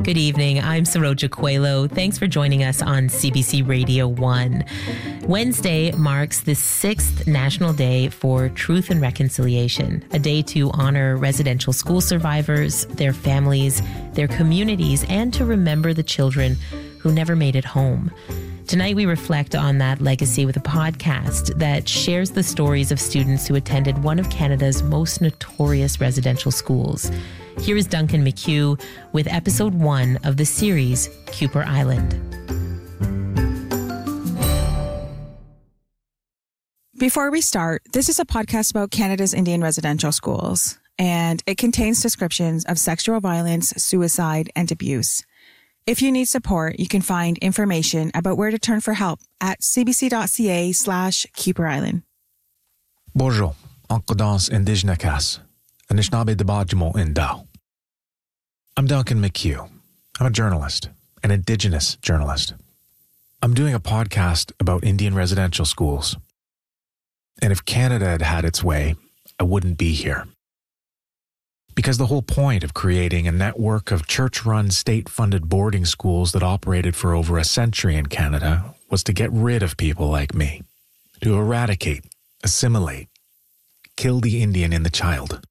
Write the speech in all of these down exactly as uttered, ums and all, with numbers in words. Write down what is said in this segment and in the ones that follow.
Good evening. I'm Saroja Coelho. Thanks for joining us on C B C Radio one. Wednesday marks the sixth National Day for Truth and Reconciliation, a day to honor residential school survivors, their families, their communities, and to remember the children who never made it home. Tonight, we reflect on that legacy with a podcast that shares the stories of students who attended one of Canada's most notorious residential schools. Here is Duncan McHugh with episode one of the series, Kuper Island. Before we start, this is a podcast about Canada's Indian residential schools, and it contains descriptions of sexual violence, suicide, and abuse. If you need support, you can find information about where to turn for help at cbc.ca slash Kuper Island. Bonjour, Enkodans Indígena Kas, Anishinaabe Debajimo Indao. I'm Duncan McHugh. I'm a journalist, an Indigenous journalist. I'm doing a podcast about Indian residential schools. And if Canada had had its way, I wouldn't be here. Because the whole point of creating a network of church-run, state-funded boarding schools that operated for over a century in Canada was to get rid of people like me, to eradicate, assimilate, kill the Indian in the child.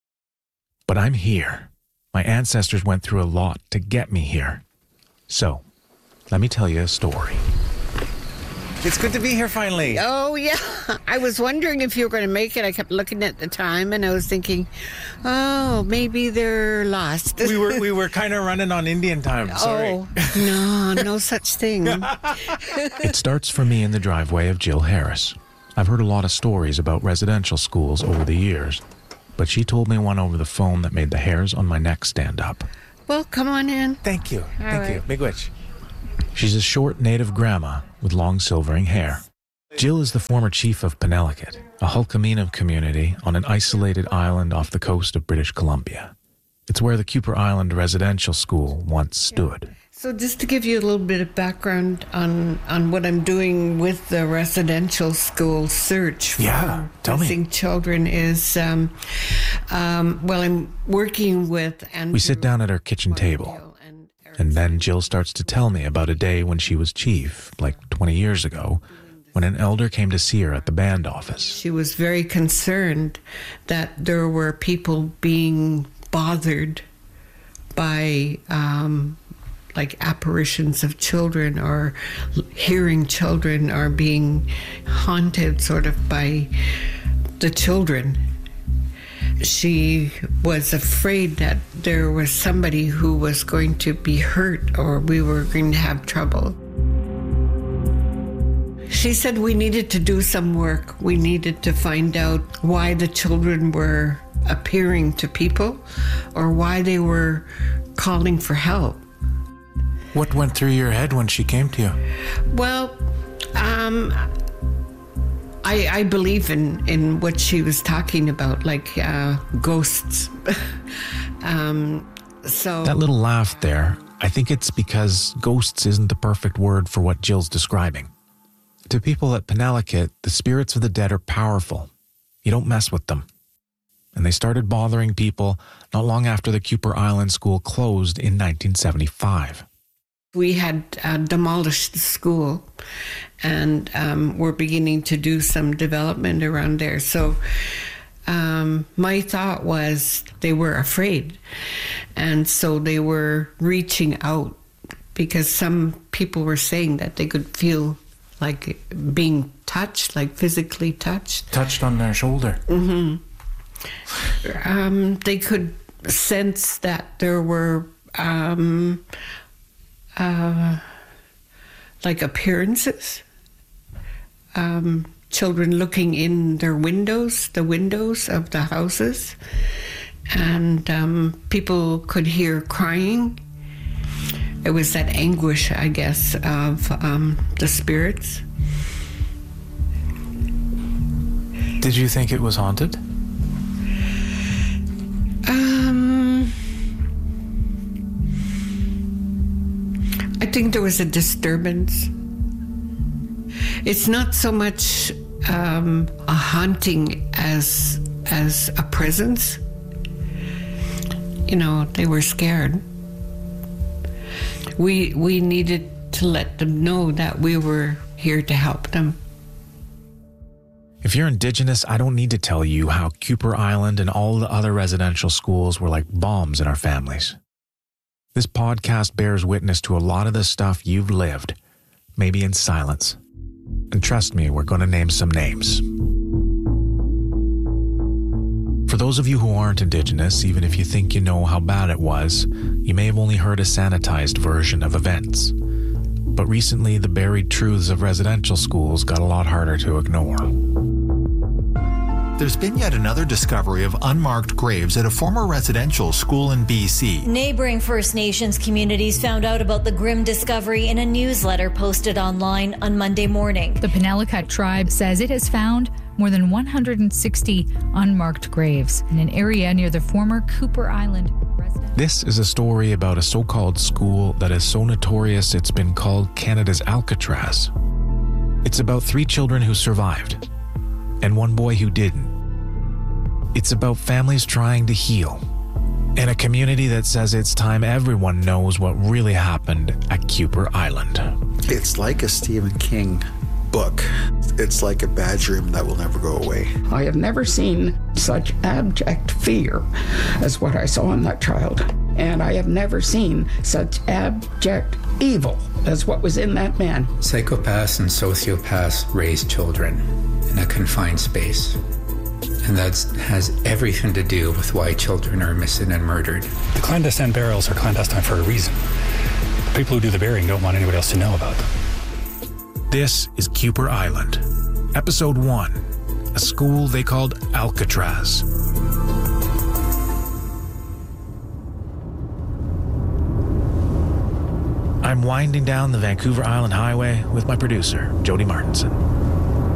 But I'm here. My ancestors went through a lot to get me here. So, let me tell you a story. It's good to be here finally. Oh, yeah. I was wondering if you were going to make it. I kept looking at the time and I was thinking, oh, maybe they're lost. We were we were kind of running on Indian time. Sorry. Oh, no, no such thing. It starts for me in the driveway of Jill Harris. I've heard a lot of stories about residential schools over the years, but she told me one over the phone that made the hairs on my neck stand up. Well, come on in. Thank you. All Thank right. you. Big witch. She's a short native grandma with long silvering hair. Jill is the former chief of Penelakut, a Hulkaminam community on an isolated island off the coast of British Columbia. It's where the Kuper Island Residential School once stood. So just to give you a little bit of background on, on what I'm doing with the residential school search for Yeah, tell me. missing children is, um, um, well, I'm working with Andrew. We sit down at our kitchen table, and then Jill starts to tell me about a day when she was chief, like twenty years ago, when an elder came to see her at the band office. She was very concerned that there were people being bothered by um, like apparitions of children or hearing children or being haunted sort of by the children. She was afraid that there was somebody who was going to be hurt or we were going to have trouble. She said we needed to do some work. We needed to find out why the children were appearing to people or why they were calling for help. What went through your head when she came to you? Well, um, I, I believe in, in what she was talking about, like uh, ghosts. um, so That little laugh there, I think it's because ghosts isn't the perfect word for what Jill's describing. To people at Penelakut, the spirits of the dead are powerful. You don't mess with them. And they started bothering people not long after the Kuper Island School closed in nineteen seventy-five. we had uh, demolished the school and um, we're beginning to do some development around there. So um, my thought was they were afraid. And so they were reaching out because some people were saying that they could feel like being touched, like physically touched. Touched on their shoulder. Mm-hmm. Um, they could sense that there were um, uh, like appearances. Um, children looking in their windows, the windows of the houses. And um, people could hear crying. It was that anguish, I guess, of um, the spirits. Did you think it was haunted? Um, I think there was a disturbance. It's not so much um, a haunting as as a presence. You know, they were scared. we we needed to let them know that we were here to help them. If you're Indigenous, I don't need to tell you how Kuper Island and all the other residential schools were like bombs in our families. This podcast bears witness to a lot of the stuff you've lived, maybe in silence. And trust me, we're going to name some names. For those of you who aren't Indigenous, even if you think you know how bad it was, you may have only heard a sanitized version of events. But recently, the buried truths of residential schools got a lot harder to ignore. There's been yet another discovery of unmarked graves at a former residential school in B C. Neighboring First Nations communities found out about the grim discovery in a newsletter posted online on Monday morning. The Penelakut tribe says it has found more than one hundred sixty unmarked graves in an area near the former Kuper Island residence. This is a story about a so-called school that is so notorious it's been called Canada's Alcatraz. It's about three children who survived and one boy who didn't. It's about families trying to heal and a community that says it's time everyone knows what really happened at Kuper Island. It's like a Stephen King book. It's like a bad dream that will never go away. I have never seen such abject fear as what I saw in that child. And I have never seen such abject evil as what was in that man. Psychopaths and sociopaths raise children in a confined space. And that has everything to do with why children are missing and murdered. The clandestine burials are clandestine for a reason. The people who do the burying don't want anybody else to know about them. This is Kuper Island, Episode one, a school they called Alcatraz. I'm winding down the Vancouver Island Highway with my producer, Jody Martinson.